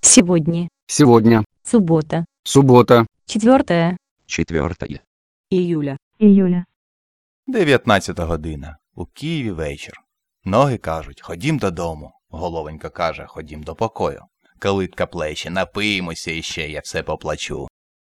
Сегодня. Сегодня. Суббота. Суббота. 4 iuля. июля. 19 година. У Києві вечір. Ноги кажуть, ходім додому. Головонька каже, ходім до покою. Калитка плече, напиємося іще, я все поплачу.